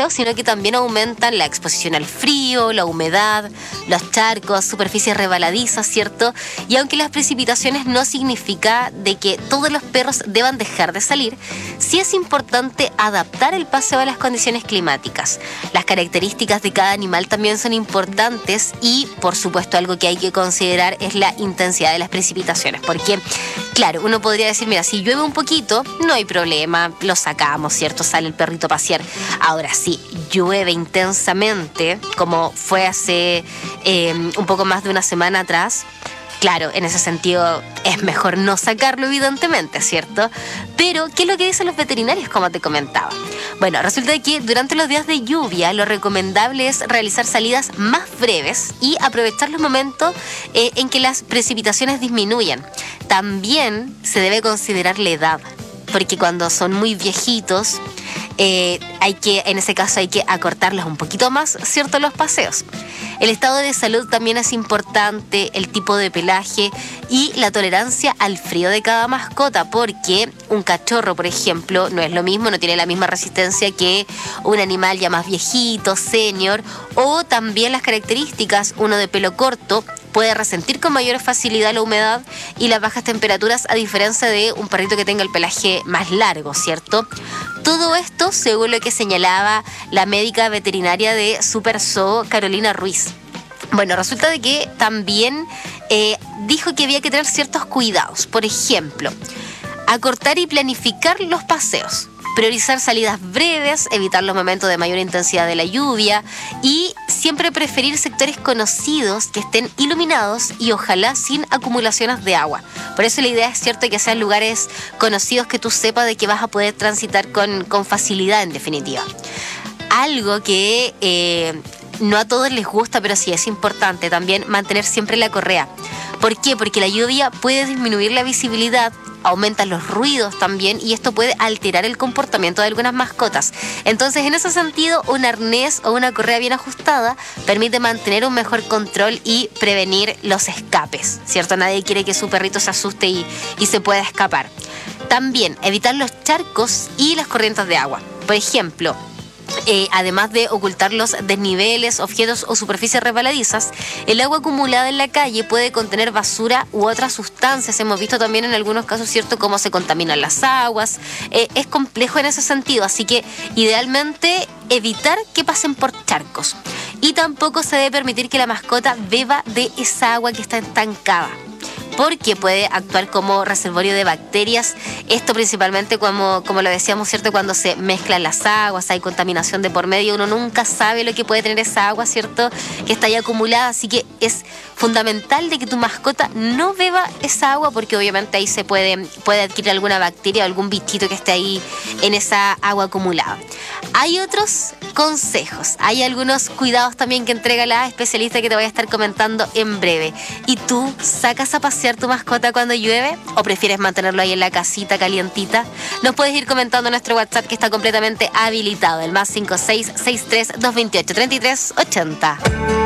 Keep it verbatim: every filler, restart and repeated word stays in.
paseo, sino que también aumentan la exposición al frío, la humedad, los charcos, superficies rebaladizas, ¿cierto? Y aunque las precipitaciones no significa de que todos los perros deban dejar de salir, sí es importante adaptar el paseo a las condiciones climáticas. Las características de cada animal también son importantes y, por supuesto, algo que hay que considerar es la intensidad de las precipitaciones, porque, claro, uno podría decir, mira, si llueve un poquito, no hay problema, lo sacamos, ¿cierto? Sale el perrito a pasear. Ahora, si llueve intensamente, como fue hace eh, un poco más de una semana atrás, claro, en ese sentido es mejor no sacarlo, evidentemente, ¿cierto? Pero, ¿qué es lo que dicen los veterinarios, como te comentaba? Bueno, resulta que durante los días de lluvia lo recomendable es realizar salidas más breves y aprovechar los momentos eh, en que las precipitaciones disminuyan. También se debe considerar la edad, porque cuando son muy viejitos, eh, hay que, en ese caso hay que acortarlos un poquito más, ¿cierto?, los paseos. El estado de salud también es importante, el tipo de pelaje y la tolerancia al frío de cada mascota, porque un cachorro, por ejemplo, no es lo mismo, no tiene la misma resistencia que un animal ya más viejito, senior, o también las características, uno de pelo corto puede resentir con mayor facilidad la humedad y las bajas temperaturas, a diferencia de un perrito que tenga el pelaje más largo, ¿cierto? Todo esto según lo que señalaba la médica veterinaria de Super Zoo, Carolina Ruiz. Bueno, resulta de que también eh, dijo que había que tener ciertos cuidados. Por ejemplo, acortar y planificar los paseos, priorizar salidas breves, evitar los momentos de mayor intensidad de la lluvia y siempre preferir sectores conocidos que estén iluminados y ojalá sin acumulaciones de agua. Por eso la idea es, cierto, que sean lugares conocidos que tú sepas de que vas a poder transitar con, con facilidad, en definitiva. Algo que eh, no a todos les gusta, pero sí es importante también mantener siempre la correa. ¿Por qué? Porque la lluvia puede disminuir la visibilidad, aumentan los ruidos también y esto puede alterar el comportamiento de algunas mascotas. Entonces, en ese sentido, un arnés o una correa bien ajustada permite mantener un mejor control y prevenir los escapes, ¿cierto? Nadie quiere que su perrito se asuste y, y se pueda escapar. También evitar los charcos y las corrientes de agua. Por ejemplo, Eh, además de ocultar los desniveles, objetos o superficies resbaladizas, el agua acumulada en la calle puede contener basura u otras sustancias. Hemos visto también en algunos casos, ¿cierto?, cómo se contaminan las aguas. Eh, es complejo en ese sentido, así que idealmente evitar que pasen por charcos. Y tampoco se debe permitir que la mascota beba de esa agua que está estancada, porque puede actuar como reservorio de bacterias. Esto principalmente, como, como lo decíamos, ¿cierto?, cuando se mezclan las aguas, hay contaminación de por medio, uno nunca sabe lo que puede tener esa agua, ¿cierto?, que está ahí acumulada. Así que es fundamental de que tu mascota no beba esa agua, porque obviamente ahí se puede, puede adquirir alguna bacteria o algún bichito que esté ahí en esa agua acumulada. Hay otros consejos, hay algunos cuidados también que entrega la especialista que te voy a estar comentando en breve. ¿Y tú sacas a pasear tu mascota cuando llueve o prefieres mantenerlo ahí en la casita calientita? Nos puedes ir comentando en nuestro WhatsApp, que está completamente habilitado, el más cinco seis seis tres dos dos ocho tres tres ocho cero.